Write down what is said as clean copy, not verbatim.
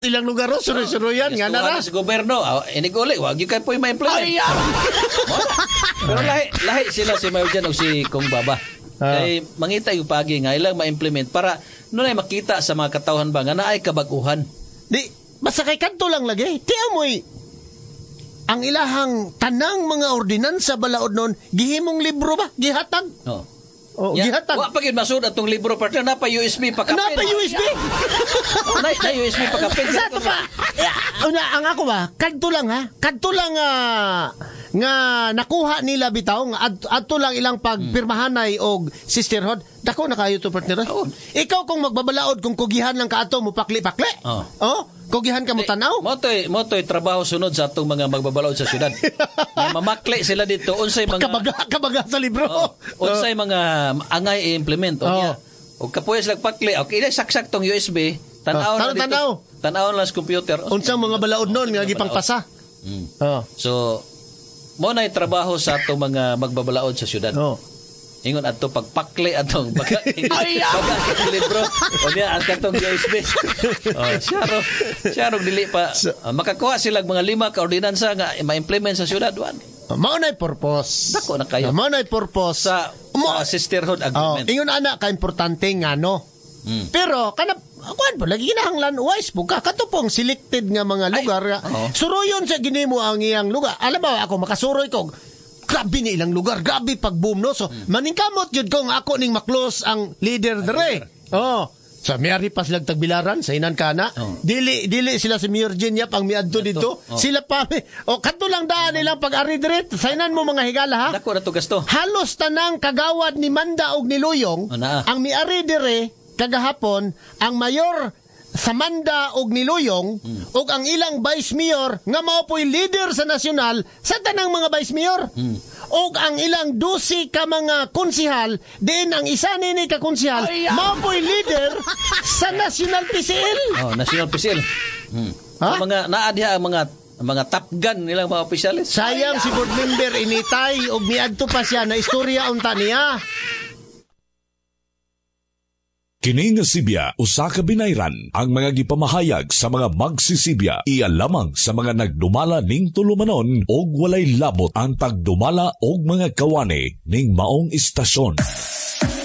ilang lugar ro suroy-suroyan nga na sa gobyerno. Iniguli, wag yung kayo po yung ma-implement. Pero lahi sila si Mayor Jan o si Kong Baba. Kay mangita yung pagi nga ilang ma-implement para nunay makita sa mga katawhan ba nga naay kabaguhan. Di, basta kay kanto lang lagi. Tiya mo'y ang ilahang tanang mga ordinansa balaod nun, gihimong libro ba? Gihatag? Gihatag. Wa pa gyud masud atong libro partner na pa USB pa kapin. Na pa USB? na USB pa kapin. Sa pa. Ang ako ba, kadto lang nga nakuha nila bitaw nga adto lang ilang pagpirmahanay og sisterhood. Dako na kayo to partner. Ikaw kung magbabalaod kung kugihan lang ka ato mo pakli-pakli. Kugihan ka mo tanaw? Motoy trabaho sunod sa atong mga magbabalaod sa syudad. Mamakli sila dito unsay mga kabaga sa libro. Unsay mga angay i-implement o kapuyas lang pakli. Okay, saksak tong USB. Tanaw na dito. Tanaw lang sa computer. Unsang mga balaod noon nga gipangpasa. So mo na trabaho sa atong mga magbabalaod sa syudad. Ingon adto pagpakli atong baga libro o niya ang katong USB. Siya ro dili pa makakuha sila mga 5 ka ordinansa nga ma-implement sa syudad wan. Mao nay purpose. Dako na kayo. Mao nay purpose sa sisterhood agreement. Ingon ana ka importante nga no. Pero kana kuan po lagi kinahanglan wise po ka katupong selected nga mga lugar. Suroyon sa ginimo ang iyang lugar. Alam ba ako makasuroy ko. Grabe ni ilang lugar, grabe pag-boom no. So, maningkamot yun kung ako ning maklos ang leader dere. So, mayari pa silang tagbilaran sa inan kana. Dili sila si Mayor Genya pang miadto dito. Sila pa. Kato lang daan nilang pag-ari dere. Sa inan mo mga higala ha. Dako na to gasto. Halos tanang kagawad ni Manda og ni Luyong. Ang miari dere kagahapon, ang mayor sa Manda og ni Luyong og ang ilang vice mayor nga mao po'y leader sa nasyonal sa tanang mga vice mayor og ang ilang 12 ka mga konsihal din ang isa nini ka konsihal mao po'y leader sa national PCL. National PCL. Mga naadya ang mga top gun nilang mga opisyalis. Sayang si board member initay og miadto pa siya na istorya unta niya. Kini nga Sibya usa ka binayran ang mga gipamahayag sa mga magsisibya iya lamang sa mga nagdumala ning tulumanon og walay labot ang pagdumala og mga kawani ning maong istasyon.